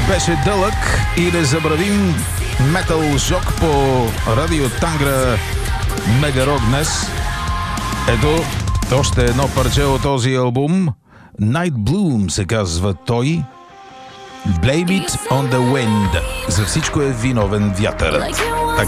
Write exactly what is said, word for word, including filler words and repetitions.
беше дълъг и незабравим метал жок по Радио Тангра Мегарок днес. Ето още едно парче от този албум. Night Bloom се казва той. Blame it on the wind. За всичко е виновен вятърът.